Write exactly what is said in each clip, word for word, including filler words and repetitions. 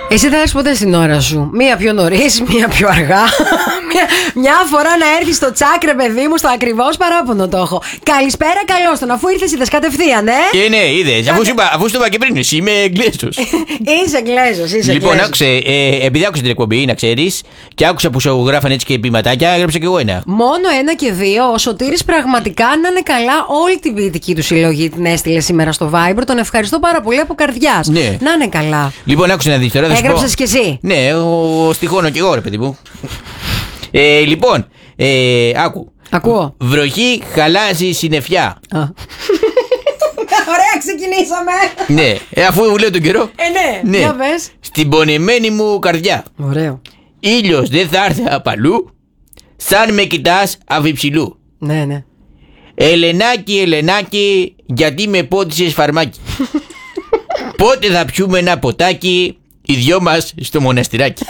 Εσύ θα έρθεις ποτέ στην ώρα σου? Μία πιο νωρίς, μία πιο αργά. μια, μια φορά να έρθεις στο τσάκρε, παιδί μου, στο ακριβώς παράπονο το έχω. Καλησπέρα, καλώς τον, αφού ήρθες είδες κατευθείαν, ε! Και ναι, είδες, αφού σου είπα, αφού σου είπα και πριν, εσύ είμαι Εγγλέζος. Είσαι Εγγλέζος, είσαι Λοιπόν, Εγγλέζος. άκουσε, ε, επειδή άκουσα την εκπομπή, να ξέρεις, και άκουσα που σου γράφανε έτσι και ποιηματάκια, έγραψα και εγώ ένα. Μόνο ένα και δύο. Ο Σωτήρης πραγματικά να είναι καλά, όλη την ποιητική του συλλογή την έστειλε σήμερα στο Viber. Τον ευχαριστώ πάρα πολύ από καρδιάς. Ναι. Να είναι καλά. Λοιπόν, άκουσε να δεις τώρα. Έγραψες κι εσύ? Ναι, ο στιχώνω κι εγώ, ρε παιδί μου. ε, λοιπόν, ε, άκου. Ακούω. Βροχή χαλάζει συννεφιά. Α. Ωραία, ξεκινήσαμε. Ναι, ε, αφού λέω τον καιρό. Ε, ναι, Ναι. για πες. Στην πονεμένη μου καρδιά. Ωραίο. Ήλιος δεν θα έρθει απαλού, σαν με κοιτάς αφιψηλού. Ναι, ναι. Ελενάκι, Ελενάκι, γιατί με πόντισες φαρμάκι. Πότε θα πιούμε ένα ποτάκι, οι δυο μας στο μοναστηράκι.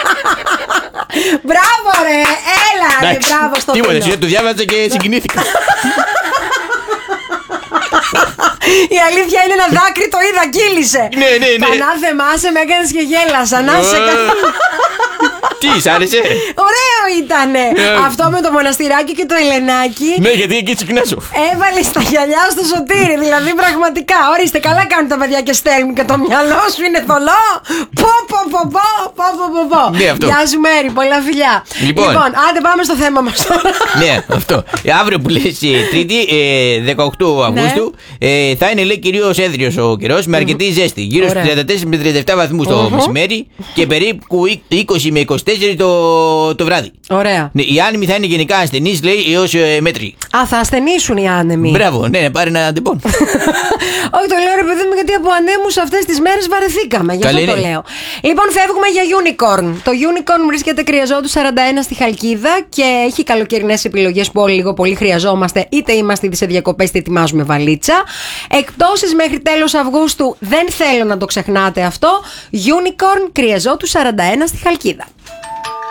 Μπράβο ρε, έλα ρε, μπράβο στο Τίποτα, πίνο. εσύ το διάβαζα και συγκινήθηκα. Η αλήθεια είναι ένα δάκρυ το είδα, κύλησε. Ναι, ναι, ναι. Πανά θεμάσαι, με έκανες και γέλασα. Να σε καλά. Τι, σ' άρεσε? Ωραίο ήτανε. Αυτό με το μοναστηράκι και το Ελενάκι. Ναι, γιατί εκεί συχνάσω. Έβαλε στα γυαλιά στο Σωτήρι. Δηλαδή πραγματικά. Ορίστε, καλά κάνουν τα παιδιά και στέλνουν και το μυαλό σου είναι θολό. Πω πω πω πω πω πω πω πω. Ναι, αυτό. Γεια σου Μέρη, πολλά φιλιά. Λοιπόν. Λοιπόν, άντε πάμε στο θέμα μας τώρα. Ναι, αυτό. Ε, Αύριο που λες ε, Τρίτη, ε, δεκαοκτώ Αυγούστου, ε, θα είναι λέει κυρίως έδριος ο καιρός με αρκετή ζέστη. Γύρω στους Ωραία. τριάντα τέσσερα με τριάντα επτά βαθμούς το Οχο. μεσημέρι και περίπου είκοσι με είκοσι τέσσερα το, το βράδυ. Ωραία. Ναι, οι άνεμοι θα είναι γενικά ασθενείς, λέει, έως ε, μέτρη. Α, θα ασθενήσουν οι άνεμοι. Μπράβο, ναι, πάρε ένα αντιπών. Όχι, το λέω ρε παιδί μου, γιατί από ανέμους αυτές τις μέρες βαρεθήκαμε. Γι' αυτό Καλή το είναι. λέω. Λοιπόν, φεύγουμε για Unicorn. Το Unicorn βρίσκεται Κρυαζότου σαράντα ένα στη Χαλκίδα και έχει καλοκαιρινές επιλογές που όλοι λίγο πολύ χρειαζόμαστε. Είτε είμαστε ήδη σε διακοπές, είτε ετοιμάζουμε βαλίτσα. Εκπτώσεις μέχρι τέλος Αυγούστου, δεν θέλω να το ξεχνάτε αυτό. Unicorn Κρυαζότου σαράντα ένα στη Χαλκίδα.